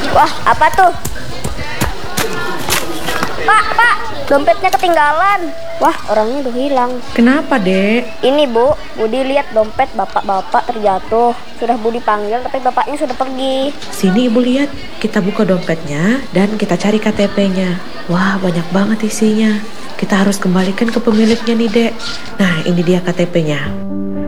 Wah, apa tuh? Pak, dompetnya ketinggalan. Wah, orangnya udah hilang. Kenapa, Dek? Ini, Bu, Budi lihat dompet bapak-bapak terjatuh. Sudah Budi panggil, tapi bapaknya sudah pergi. Sini Ibu lihat, kita buka dompetnya dan kita cari KTP-nya. Wah, banyak banget isinya. Kita harus kembalikan ke pemiliknya nih, Dek. Nah, ini dia KTP-nya.